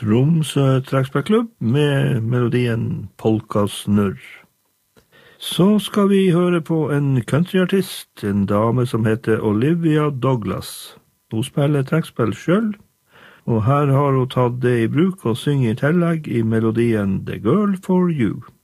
Tromsø Trekkspillklubb med melodien Polka Snurr. Så skal vi høre på en countryartist, en dame som heter Olivia Douglas. Hun spiller trekkspill selv, og her har hun tatt det i bruk og synger i tillegg i melodien The Girl for You.